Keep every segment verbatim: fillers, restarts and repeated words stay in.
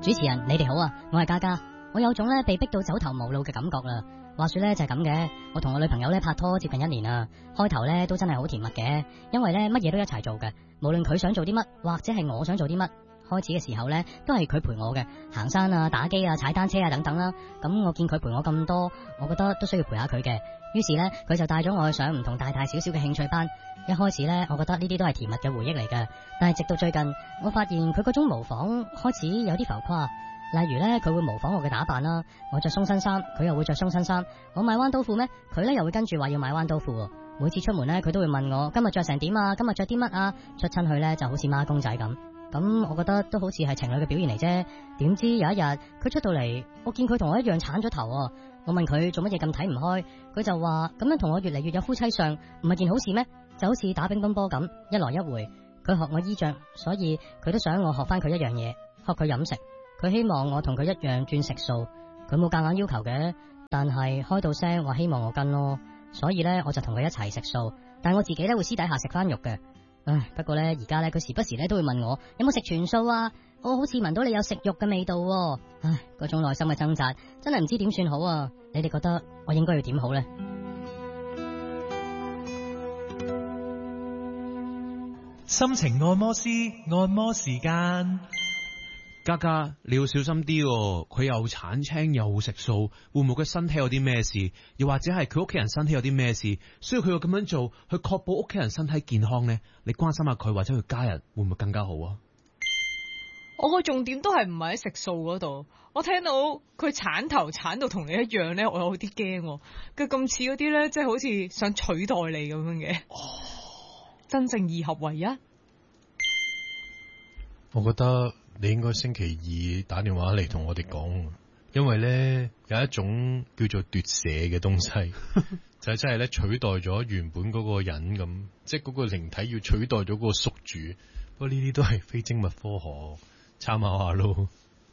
主持人，你哋好啊，我係嘉嘉，我有種咧被逼到走投無路嘅感覺啦。話說咧就係咁嘅，我同我女朋友咧拍拖接近一年啦，開頭咧都真係好甜蜜嘅，因為咧乜嘢都一齊做嘅，無論佢想做啲乜或者係我想做啲乜，開始嘅時候咧都係佢陪我嘅，行山啊、打機啊、踩單車啊等等啦。咁我見佢陪我咁多，我覺得都需要陪下佢嘅，於是咧佢就帶咗我去上唔同大大小小嘅興趣班。一開始咧，我覺得呢啲都係甜蜜嘅回憶嚟嘅，但係直到最近，我發現佢嗰種模仿開始有啲浮誇。例如咧，佢會模仿我嘅打扮啦，我着鬆身衫，佢又會着鬆身衫。我買彎刀褲咩？佢咧又會跟住話要買彎刀褲。每次出門咧，佢都會問我今日着成點啊？今日着啲乜啊？出親去咧就好似孖公仔咁。咁我覺得都好似係情侶嘅表現嚟啫。點知有一日佢出到嚟，我見佢同我一樣鏟咗頭啊！我問佢做乜嘢咁睇唔開，佢就話咁樣同我越嚟越有夫妻相，唔係件好事咩？就好似打乒乓波咁，一來一回。佢學我衣着，所以佢都想我學翻佢一樣嘢，學佢飲食。佢希望我同佢一樣轉食素，佢冇夾硬要求嘅，但係開到聲話希望我跟咯，所以咧我就同佢一齊食素，但係我自己咧會私底下食翻肉嘅。唉，不過咧而家咧佢時不時咧都會問我有冇食全素啊，我好似聞到你有食肉嘅味道喎。唉，嗰種內心嘅掙扎真係唔知點算好啊！你哋覺得我應該要點好呢？ 心情按摩師按摩時間。 嘉嘉，你要小心啲喎，佢又鏟青又食素，會唔會佢身體有啲咩事？又或者係佢屋企人身體有啲咩事，需要佢要咁樣做去確保屋企人身體健康呢？你關心下佢或者佢家人會唔會更加好啊？ 我個重點都係唔係喺食素嗰度，我聽到佢鏟頭鏟到同你一樣咧，我有啲驚。佢咁似嗰啲咧，即係好似想取代你咁樣嘅。哦，真正二合為一。 我覺得你應該星期二打電話嚟同我哋講，因為咧有一種叫做奪舍嘅東西，就係真係咧取代咗原本嗰個人咁，即係嗰個靈體要取代咗嗰個宿主。不過呢啲都係非精密科學，參考下咯。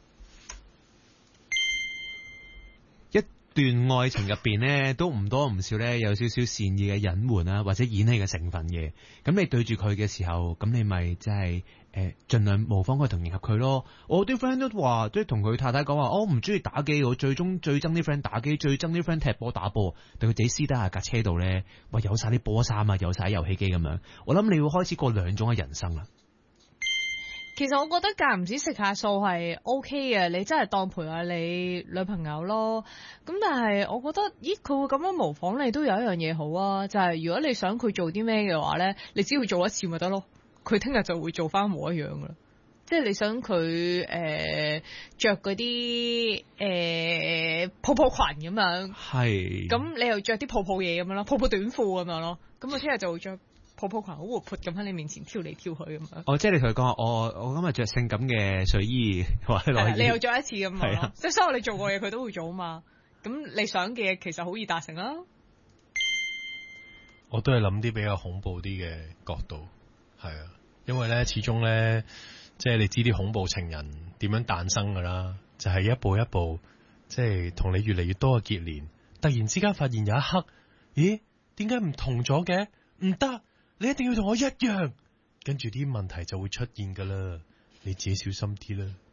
一段愛情入邊咧，都唔多唔少咧，有少少善意嘅隱瞞啊，或者演戲嘅成分嘅。咁你對住佢嘅時候，咁你咪即係誒，盡量模仿佢同迎合佢咯。我啲 friend 都話，即係同佢太太講話，我唔中意打機，我最終最憎啲 friend 打機，最憎啲 friend 踢波打波，但佢自己私底下架車度咧，話有晒啲波衫啊，有晒遊戲機咁樣。我諗你會開始過兩種嘅人生啦。 其實我覺得間唔時食下素係 O K 嘅，你真係當陪下你女朋友咯。咁但係我覺得，咦，佢會咁樣模仿你都有一樣嘢好啊，就係、是、如果你想佢做啲咩嘅話咧，你只要做一次咪得咯，佢聽日就會做翻模一樣噶啦。即係你想佢誒着嗰啲誒泡泡裙咁樣，係咁你又着啲泡泡嘢咁樣咯，泡泡短褲咁樣咯，咁我聽日就會着泡泡裙好活潑咁喺你面前跳嚟跳去咁樣。哦，即係你同佢講，我我今日着性感嘅睡衣，或者內衣，你又着一次咁樣咯。即係所有你做過嘢，佢都會做啊嘛。咁你想嘅嘢其實好易達成啦。 我都係諗啲比較恐怖啲嘅角度，係啊，因為咧始終咧，即係你知啲恐怖情人點樣誕生噶啦，就係一步一步，即係同你越嚟越多嘅結連，突然之間發現有一刻，咦，點解唔同咗嘅？唔得！你一定要同我一樣，跟住啲問題就會出現噶啦，你自己小心啲啦。